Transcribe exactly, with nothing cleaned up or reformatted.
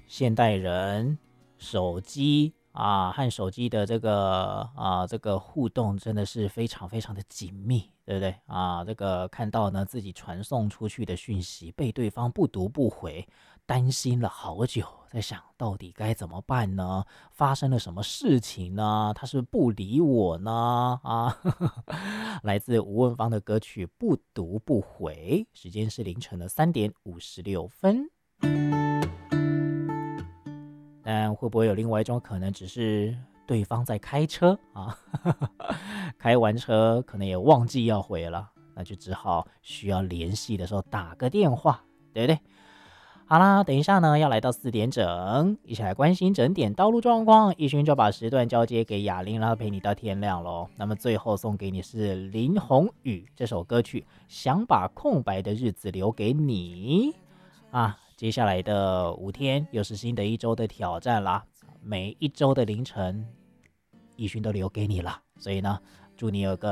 现代人手机啊和手机的这个啊这个互动真的是非常非常的紧密，对不对啊？这个看到呢自己传送出去的讯息被对方不读不回，担心了好久，在想到底该怎么办呢？发生了什么事情呢？他是不是不理我呢？啊，来自吴文芳的歌曲《不读不回》，时间是凌晨的三点五十六分。但会不会有另外一种可能，只是对方在开车啊？开完车可能也忘记要回了，那就只好需要联系的时候打个电话，对不对？好啦，等一下呢，要来到四点整，一起来关心整点道路状况。一勋就把时段交接给雅玲，然后陪你到天亮咯。那么最后送给你是林宏宇这首歌曲，想把空白的日子留给你啊。接下来的五天又是新的一周的挑战啦，每一周的凌晨，一勋都留给你了，所以呢，祝你有个